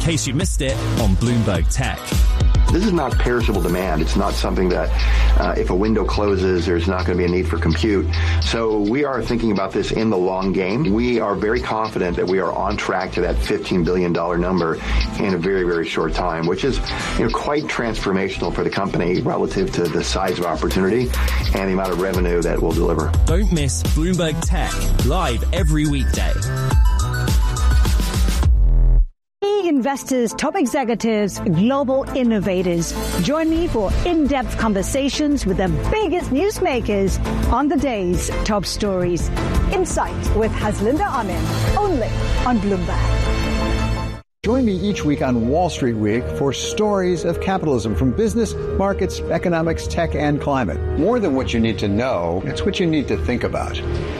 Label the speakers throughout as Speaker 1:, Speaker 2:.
Speaker 1: case you missed it on Bloomberg Tech.
Speaker 2: This is not perishable demand. It's not something that if a window closes, there's not going to be a need for compute. So we are thinking about this in the long game. We are very confident that we are on track to that $15 billion number in a very, very short time, which is quite transformational for the company relative to the size of opportunity and the amount of revenue that we'll deliver.
Speaker 1: Don't miss Bloomberg Tech, live every weekday.
Speaker 3: Investors, top executives, global innovators. Join me for in-depth conversations with the biggest newsmakers on the day's top stories. Insight with Haslinda Amin, only on Bloomberg.
Speaker 4: Join me each week on Wall Street Week for stories of capitalism from business, markets, economics, tech, and climate. More than what you need to know, it's what you need to think about.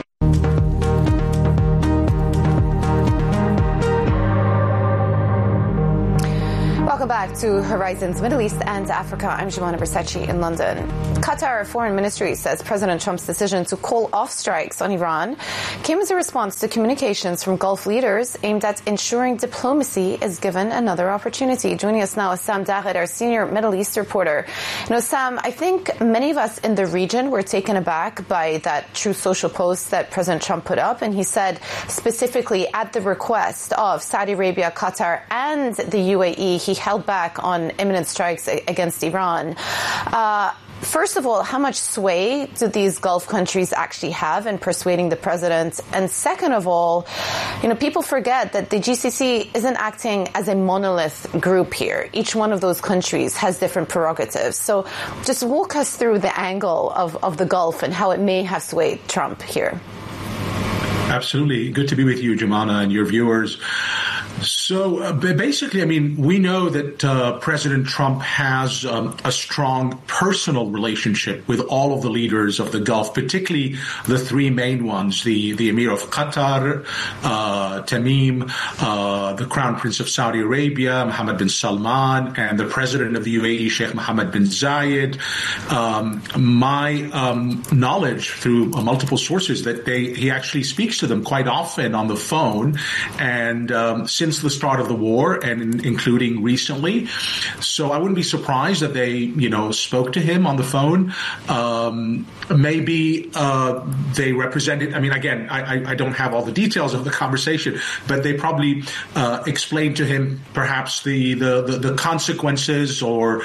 Speaker 5: Welcome back to Horizons Middle East and Africa. I'm Jemana Bersachi in London. Qatar Foreign Ministry says President Trump's decision to call off strikes on Iran came as a response to communications from Gulf leaders aimed at ensuring diplomacy is given another opportunity. Joining us now is Sam Dahed, our senior Middle East reporter. Sam, I think many of us in the region were taken aback by that Truth Social post that President Trump put up, and he said specifically at the request of Saudi Arabia, Qatar, and the UAE, he held back on imminent strikes against Iran. First of all, how much sway do these Gulf countries actually have in persuading the president? And second of all, people forget that the GCC isn't acting as a monolith group here. Each one of those countries has different prerogatives. So just walk us through the angle of the Gulf and how it may have swayed Trump here.
Speaker 6: Absolutely. Good to be with you, Jemana, and your viewers. So basically, we know that President Trump has a strong personal relationship with all of the leaders of the Gulf, particularly the three main ones, the Emir of Qatar, Tamim, the Crown Prince of Saudi Arabia, Mohammed bin Salman, and the President of the UAE, Sheikh Mohammed bin Zayed. My knowledge through multiple sources that he actually speaks to them quite often on the phone, and since the start of the war, and including recently. So I wouldn't be surprised that they, spoke to him on the phone. Maybe they represented, again, I don't have all the details of the conversation, but they probably explained to him perhaps the consequences or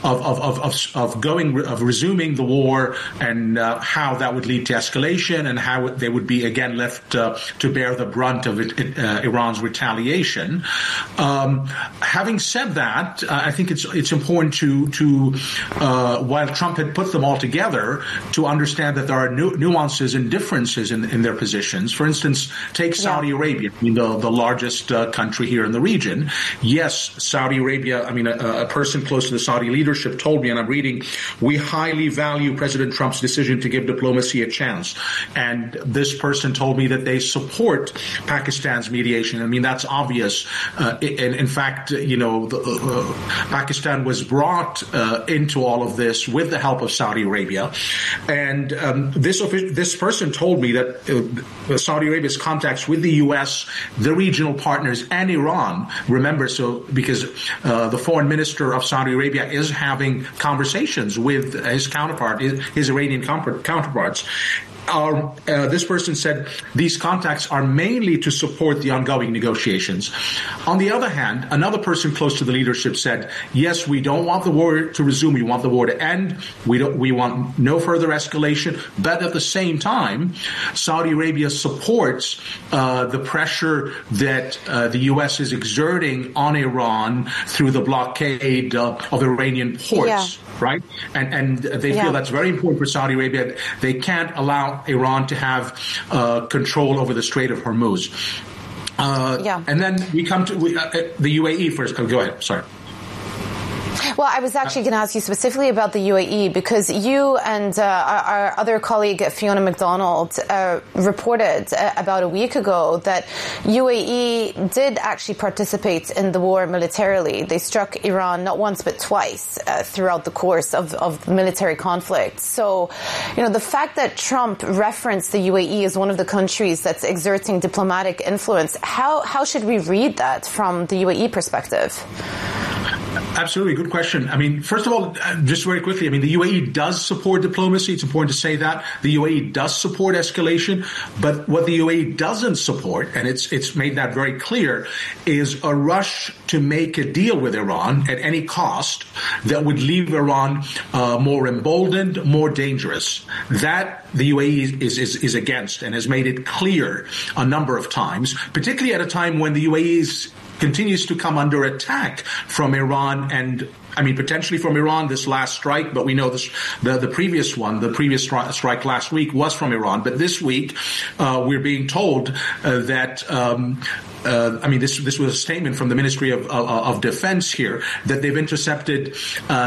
Speaker 6: of resuming the war, and how that would lead to escalation, and how they would be again left to bear the brunt of Iran's retaliation. Having said that, I think it's important to while Trump had put them all together, to understand that there are nuances and differences in their positions. For instance, take Saudi Arabia, the largest country here in the region. Yes, Saudi Arabia, a person close to the Saudi leadership told me, and I'm reading, we highly value President Trump's decision to give diplomacy a chance. And this person told me that they support Pakistan's mediation. That's obvious. In fact, Pakistan was brought into all of this with the help of Saudi Arabia. And this person told me that Saudi Arabia's contacts with the U.S., the regional partners, and Iran, because the foreign minister of Saudi Arabia is having conversations with his Iranian counterparts. This person said these contacts are mainly to support the ongoing negotiations. On the other hand, another person close to the leadership said, yes, we don't want the war to resume. We want the war to end. We want no further escalation. But at the same time, Saudi Arabia supports the pressure that the U.S. is exerting on Iran through the blockade of Iranian ports. Yeah. Right? And they feel that's very important for Saudi Arabia. They can't allow Iran to have control over the Strait of Hormuz. And then we come to the UAE first. Go ahead. Sorry.
Speaker 5: Well, Well, I was actually going to ask you specifically about the UAE, because you and our other colleague Fiona MacDonald reported about a week ago that UAE did actually participate in the war militarily. They struck Iran not once but twice throughout the course of military conflict. So, the fact that Trump referenced the UAE as one of the countries that's exerting diplomatic influence, how should we read that from the UAE perspective?
Speaker 6: Absolutely. Good question. I mean, first of all, just very quickly, the UAE does support diplomacy. It's important to say that. The UAE does support escalation. But what the UAE doesn't support, and it's made that very clear, is a rush to make a deal with Iran at any cost that would leave Iran more emboldened, more dangerous. That the UAE is against and has made it clear a number of times, particularly at a time when the UAE continues to come under attack from Iran and potentially from Iran, this last strike, but we know this, the previous one, the previous strike last week was from Iran. But this week, we're being told that this was a statement from the Ministry of Defense here that they've intercepted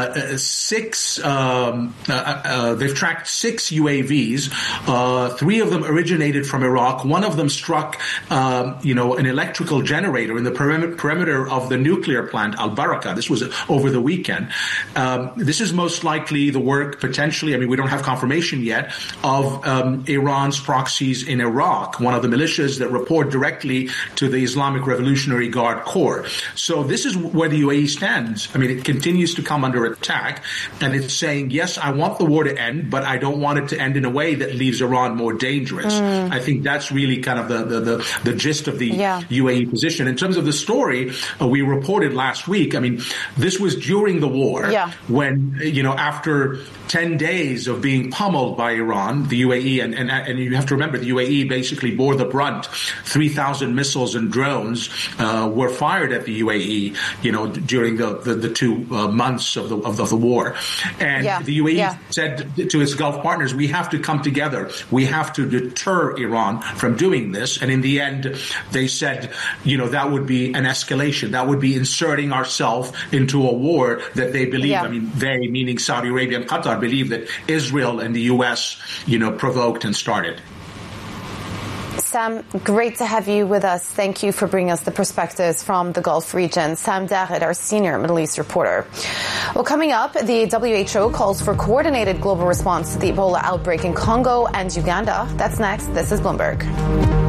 Speaker 6: they've tracked 6 UAVs. 3 of them originated from Iraq. One of them struck, an electrical generator in the perimeter of the nuclear plant Al Baraka. This was over the weekend. This is most likely the work, potentially, we don't have confirmation yet, of Iran's proxies in Iraq, one of the militias that report directly to the Islamic Revolutionary Guard Corps. So this is where the UAE stands. It continues to come under attack, and it's saying, yes, I want the war to end, but I don't want it to end in a way that leaves Iran more dangerous. I think that's really kind of the gist of the UAE position. In terms of the story, we reported last week, this was during the war when, after 10 days of being pummeled by Iran, the UAE, and you have to remember, the UAE basically bore the brunt. 3,000 missiles and drones were fired at the UAE, during the 2 months of the war. And the UAE said to its Gulf partners, we have to come together. We have to deter Iran from doing this. And in the end, they said, that would be an escalation. That would be inserting ourselves into a war that they believe, they, meaning Saudi Arabia and Qatar, believe that Israel and the U.S., provoked and started.
Speaker 5: Sam, great to have you with us. Thank you for bringing us the perspectives from the Gulf region. Sam Dahed, our senior Middle East reporter. Well, coming up, the WHO calls for coordinated global response to the Ebola outbreak in Congo and Uganda. That's next. This is Bloomberg.